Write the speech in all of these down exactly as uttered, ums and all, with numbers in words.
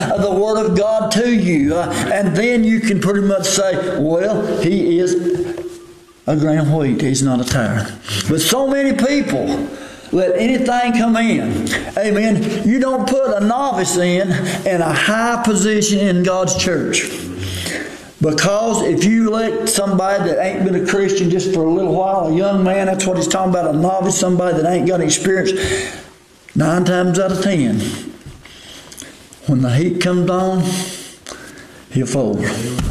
the Word of God to you. Uh, and then you can pretty much say, well, he is a grain of wheat. He's not a tare. But so many people let anything come in. Amen. You don't put a novice in in a high position in God's church. Because if you let somebody that ain't been a Christian just for a little while, a young man, that's what he's talking about, a novice, somebody that ain't got any experience, nine times out of ten, when the heat comes on, he'll fold.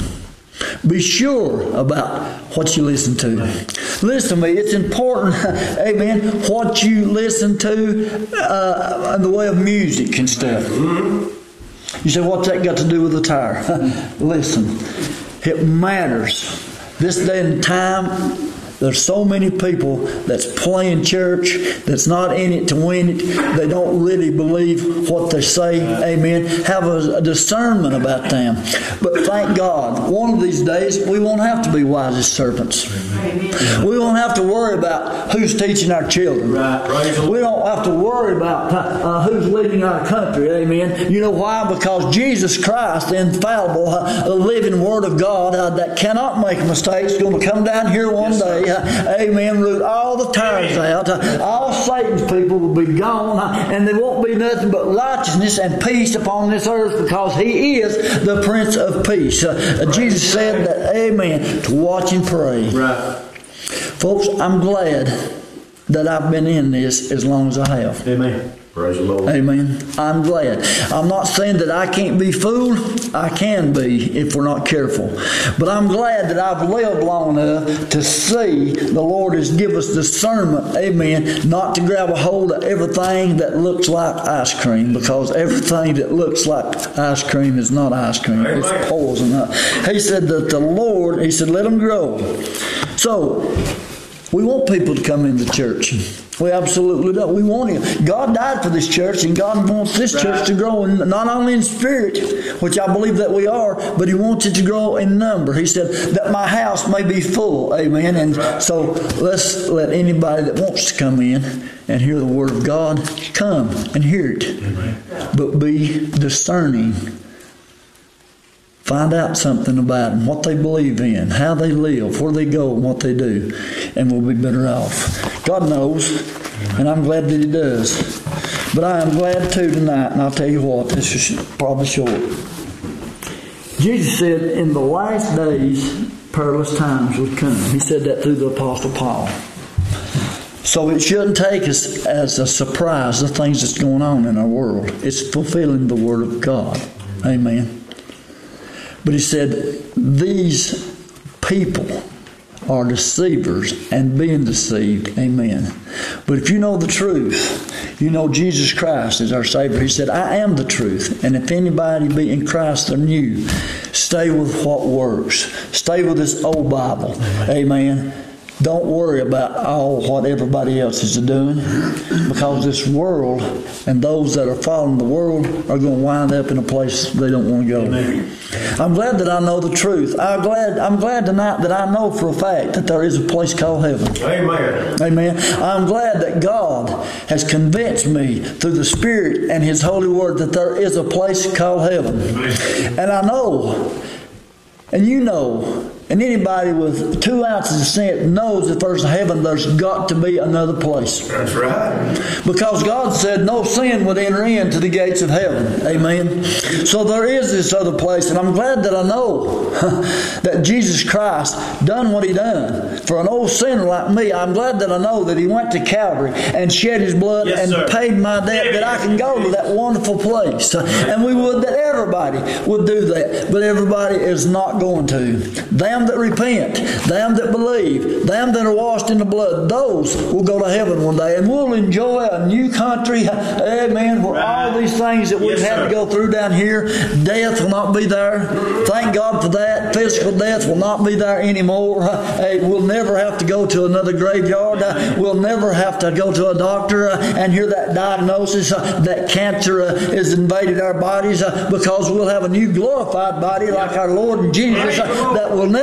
Be sure about what you listen to. Listen to me, it's important, amen, what you listen to uh, in the way of music and stuff. You say, what's that got to do with the tire? Listen, it matters. This day and time, there's so many people that's playing church, that's not in it to win it. They don't really believe what they say. Amen. Have a, a discernment about them. But thank God, one of these days, we won't have to be wise as serpents. Amen. We won't have to worry about who's teaching our children. Right. We don't have to worry about uh, who's leading our country. Amen. You know why? Because Jesus Christ, the infallible, uh, the living Word of God uh, that cannot make mistakes, is going to come down here one yes, day. Uh, amen. Root all the tires out. Uh, all Satan's people will be gone. Uh, and there won't be nothing but righteousness and peace upon this earth because He is the Prince of Peace. Uh, uh, Jesus said that, amen, to watch and pray. Right. Folks, I'm glad that I've been in this as long as I have. Amen. Praise the Lord. Amen. I'm glad. I'm not saying that I can't be fooled. I can be if we're not careful. But I'm glad that I've lived long enough to see the Lord has given us discernment, amen, not to grab a hold of everything that looks like ice cream, because everything that looks like ice cream is not ice cream. Amen. It's poison. He said that the Lord, He said, let them grow. So, we want people to come into church. We absolutely don't. We want Him. God died for this church, and God wants this right. church to grow in, not only in spirit, which I believe that we are, but He wants it to grow in number. He said that my house may be full. Amen. And right. so let's let anybody that wants to come in and hear the Word of God come and hear it. Amen. But be discerning. Find out something about them, what they believe in, how they live, where they go, and what they do, and we'll be better off. God knows, and I'm glad that He does. But I am glad too tonight, and I'll tell you what, this is probably short. Jesus said in the last days, perilous times would come. He said that through the Apostle Paul. So it shouldn't take us as a surprise the things that's going on in our world. It's fulfilling the Word of God. Amen. But He said, these people are deceivers and being deceived. Amen. But if you know the truth, you know Jesus Christ is our Savior. He said, I am the truth. And if anybody be in Christ, they're new. Stay with what works. Stay with this old Bible. Amen. Don't worry about all what everybody else is doing, because this world and those that are following the world are going to wind up in a place they don't want to go. Amen. I'm glad that I know the truth. I'm glad, I'm glad tonight that I know for a fact that there is a place called heaven. Amen. Amen. I'm glad that God has convinced me through the Spirit and His holy Word that there is a place called heaven. Amen. And I know, and you know, and anybody with two ounces of sense knows if there's a heaven, there's got to be another place. That's right. Because God said no sin would enter into the gates of heaven. Amen. So there is this other place, and I'm glad that I know that Jesus Christ done what He done. For an old sinner like me, I'm glad that I know that He went to Calvary and shed His blood yes, and sir. paid my debt, that I can go to that wonderful place. And we would that everybody would do that. But everybody is not going to. Them that repent, them that believe, them that are washed in the blood, those will go to heaven one day, and we'll enjoy a new country, amen, where right. all these things that we've yes, had sir. to go through down here, death will not be there. Thank God for that. Physical death will not be there anymore. Hey, we'll never have to go to another graveyard. We'll never have to go to a doctor and hear that diagnosis that cancer has invaded our bodies, because we'll have a new glorified body like our Lord and Jesus that will never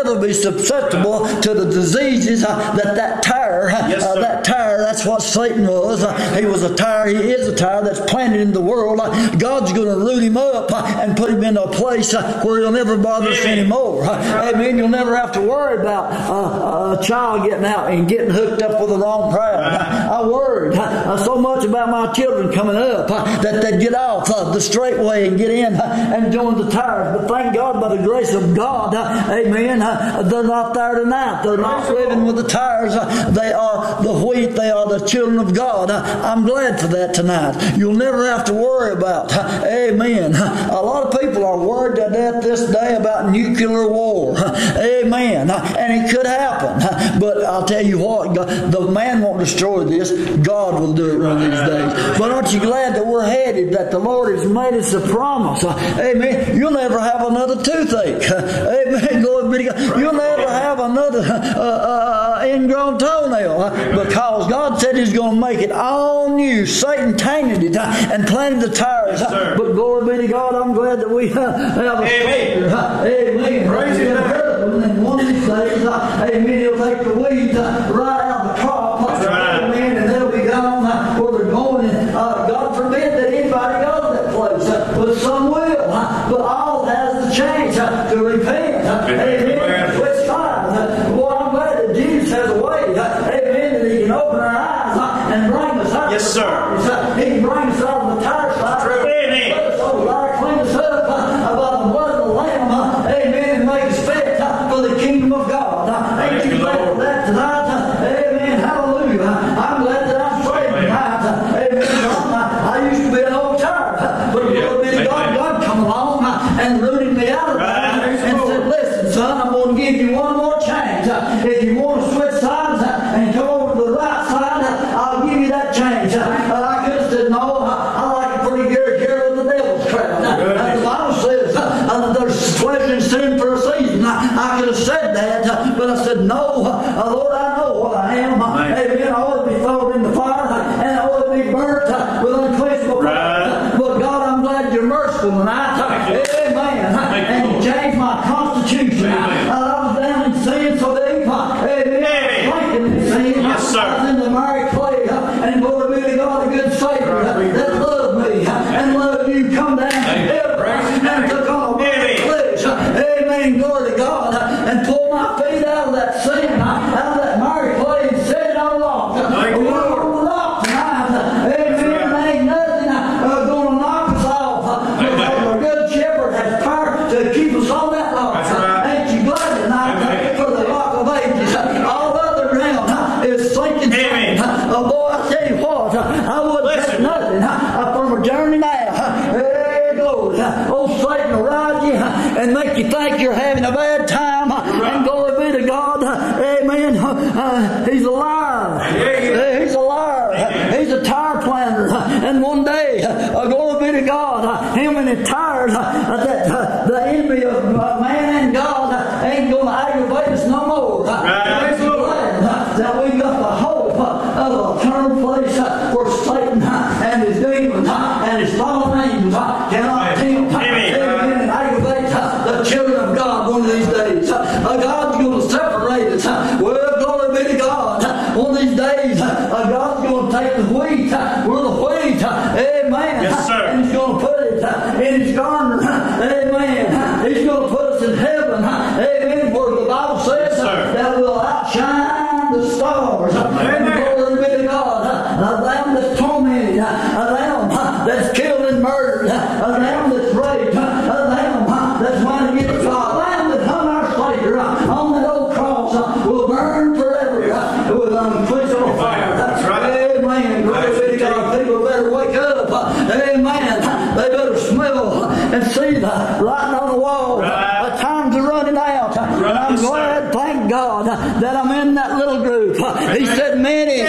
never be susceptible to the diseases uh, that that tire, Yes, uh, that tire, that's what Satan was. Uh, he was a tire, he is a tire that's planted in the world. Uh, God's going to root him up uh, and put him into a place uh, where he'll never bother us anymore. Uh, amen. You'll never have to worry about uh, a child getting out and getting hooked up with the wrong crowd. Uh, I worried uh, so much about my children coming up uh, that they'd get off uh, the straight way and get in uh, and join the tires. But thank God, by the grace of God, uh, amen, uh, they're not there tonight. They're not living with the tires. Uh, they are the wheat. They are the children of God. Uh, I'm glad for that tonight. You'll never have to worry about, uh, amen. Uh, a lot of people are worried to death this day about nuclear war. Uh, amen. Uh, and it could happen. Uh, but I'll tell you what, God, the man won't destroy this. God will do it one of these days. But aren't you glad that we're headed, that the Lord has made us a promise? Uh, amen. You'll never have another toothache. Uh, amen. Glory be to God. You'll never have another uh, uh, ingrown toenail uh, because God said He's going to make it all new. Satan tainted it uh, and planted the tires. Yes, uh, but glory be to God, I'm glad that we uh, have a Savior. Uh, amen. Praise Him. And one of these days, uh, amen, He'll take the weeds uh, right out of the crop. Uh, right. Amen. And they'll be gone uh, where they're going. And uh, God forbid that anybody goes to that place. Uh, but some will. Uh, but all has the chance uh, to repent. Uh, amen. Switch sides. Uh, boy, I'm glad that Jesus has a way. Uh, amen. That He can open our eyes uh, and bring us out. Yes, sir. Uh, he can bring us out of the tire side. True. Amen. Put us over there, clean us up uh, by the blood of the Lamb. Uh, amen. And make us fit uh, for the kingdom of God. Uh, ain't you glad for that tonight? Uh, amen. Hallelujah. Uh, I'm glad that I'm saved tonight. Uh, amen. I, I used to be an old tire. Uh, but Yeah. glory be to God, God come along uh, and rooted me out of that. Right. And said, listen, son, I'm going to give you one more chance. Uh, if you want to switch sides uh, and come over to the right side, uh, I'll give you that chance. Uh, I could have said, no, I, I like it pretty good here with the devil's crowd. Uh, uh, the Bible says uh, uh, there's pleasure in sin for a season. I, I could have said that, uh, but I said, no, uh, Lord, I know what I am. Uh, amen. I ought to be thrown in the fire uh, and I ought to be burnt uh, with unquenchable fire. Uh, but God, I'm glad you're merciful tonight. Uh, amen. Uh, and you changed my constitution. Uh, I was down in sin so deep. Uh, amen. Amen. In sin. Yes, sir. I was in the miry clay. Uh, and glory be to God, a good Savior uh, that loved me uh, and loved you. Come down and help us and took on a body flesh. Uh, amen. Glory to God. Uh, and pulled my feet out of that sin, uh, out of that miry clay and set it on rock. Uh, Thank you, we're Lord. on the rock tonight. Uh, amen. There ain't nothing uh, going to knock us off. Uh, because our good shepherd has power to keep us on that rock. That's Uh, right. ain't you glad tonight uh, for the rock of ages? Uh, all other ground uh, is sinking Amen. sand. Uh, boy, I tell you what, uh, I wouldn't take Listen. nothing uh, from a journey now. Uh, hey, glory. Uh, old Satan will ride you uh, and make you think you're having a bad time. Uh, and glory be to God. Uh, amen. Uh, uh, he's a liar. Uh, he's a liar. Uh, he's a tire planter. Uh, and one day, uh, glory be to God, uh, him and his tires, uh, that uh, the enemy of uh, man and God uh, ain't going to aggravate us no more. Uh, Right. ain't you glad uh, that we got the hope uh, of a eternal place uh, where Satan uh, and his demons uh, and his fallen angels uh, cannot tempt uh, Amen. amen, and aggravate uh, the children of God one of these days. Uh, uh, God's going to separate us. Uh, well, glory be to God. Uh, one of these days, uh, God's going to take the wheat. Uh, we're the wheat. Uh, amen. Yes, sir. And He's going to put it uh, in His garden. Uh, amen. Uh, He's going to put us in heaven. Uh, amen. Where the Bible says uh, that will outshine the stars. Uh, and glory be to God. Uh, a lamb that's tormented. Uh, a lamb uh, that's killed and murdered. Uh, a lamb that's raped. Uh, a lamb uh, that's trying to get the a lamb that hung our Savior uh, on that old cross uh, will burn forever uh, with unquenchable fire. That's right. Amen. Glory be to God. People better wake up. Uh, amen. They better smell and see the lighting on the wall. Right. The times are running out. Uh, and I'm Yes, sir. glad, thank God, uh, that I'm in that little group. Uh, he said, many uh,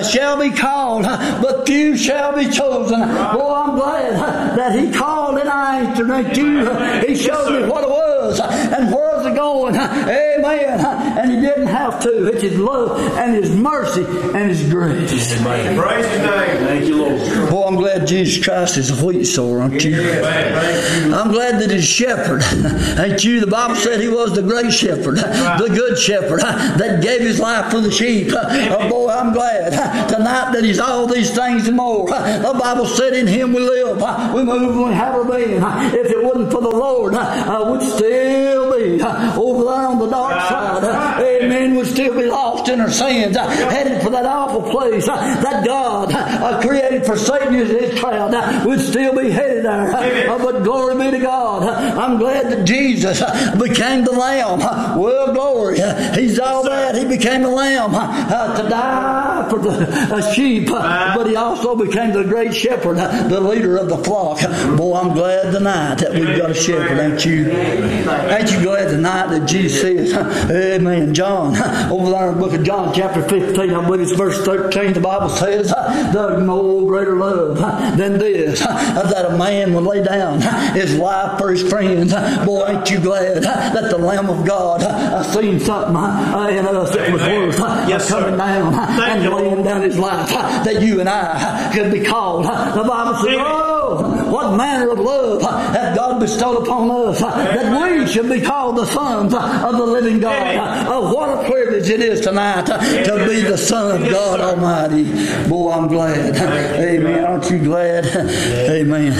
uh, shall be called, uh, but few shall be chosen. Boy, I'm glad uh, that He called and I answered. Ain't you? Uh, he showed me what it was uh, and where it was going. Uh, amen. Uh, and He didn't have to. It's His love and His mercy and His grace. Amen. Praise His name. Thank you, Lord. Boy, I'm glad Jesus Christ is a wheat sower, aren't you? I'm glad that He's shepherd. Ain't you? The Bible said He was the great shepherd, the good shepherd that gave His life for the sheep. Oh, boy, I'm glad tonight that He's all these things and more. The Bible said in Him we live, we move, and we have our being. If it wasn't for the Lord, I would still be over there on the dark side. Amen. We'd still be lost in our sins, headed for that awful place that God created for Satan and his crowd. We'd still be headed there. But glory be to God. I'm glad that Jesus became the Lamb. Well, glory. He's all that. He became the Lamb to die for the sheep. But He also became the great shepherd, the leader of the flock. Boy, I'm glad tonight that we've got a shepherd, ain't you? Ain't you glad tonight that Jesus says, amen. John, over there in the book of John, chapter fifteen, I believe it's verse thirteen, the Bible says, there's no greater love than this, that a man will lay down his life for his friends. Boy, ain't you glad that the Lamb of God uh, seen something uh, in us that was worth uh, yes, coming down uh, and laying down His life, uh, that you and I uh, could be called. Uh, the Bible says, oh, what manner of love uh, hath God bestowed upon us, uh, that we should be called the sons uh, of the living God. Uh, oh, what a privilege it is tonight uh, to be the Son of God Almighty. Boy, I'm glad. Amen. Aren't you glad? Amen.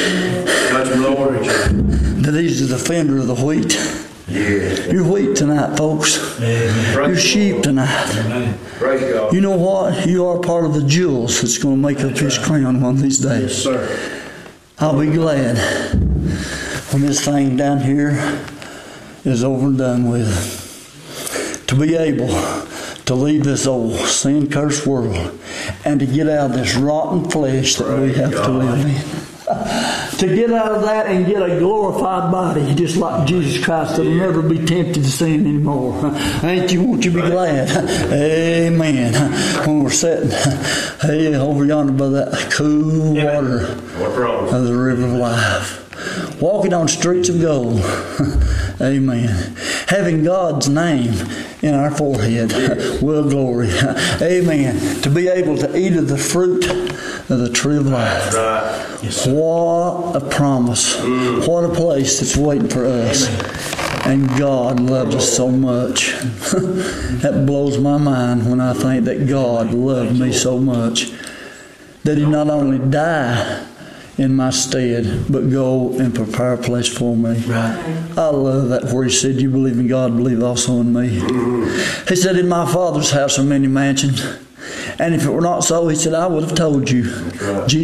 That He's the defender of the wheat. Yeah. You're wheat tonight, folks. Amen. You're sheep tonight. Amen. Praise God. You know what? You are part of the jewels that's going to make up His crown one of these days. Yes, sir. I'll be glad when this thing down here is over and done with, to be able to leave this old sin-cursed world and to get out of this rotten flesh that we have to live in. To get out of that and get a glorified body just like Jesus Christ that'll never be tempted to sin anymore. Ain't you? Won't you be glad? Amen. When we're sitting hey, over yonder by that cool water of the river of life, walking on streets of gold. Amen. Having God's name in our forehead. Well, glory. Amen. To be able to eat of the fruit of the tree of life. Yes. What a promise. Mm. What a place that's waiting for us. Amen. And God loves us so much. That blows my mind when I think that God loved me so much that He not only died in my stead, but go and prepare a place for me. Right. I love that where He said, you believe in God, believe also in me. Mm-hmm. He said, in my Father's house are many mansions. And if it were not so, He said, I would have told you. Right. Jesus